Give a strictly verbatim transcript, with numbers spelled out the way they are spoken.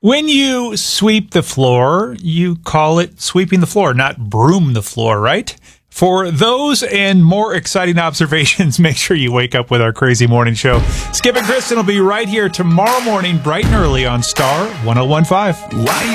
When you sweep the floor, you call it sweeping the floor, not broom the floor, right? For those and more exciting observations, make sure you wake up with our crazy morning show. Skip and Kristen will be right here tomorrow morning, bright and early on Star one oh one point five. Why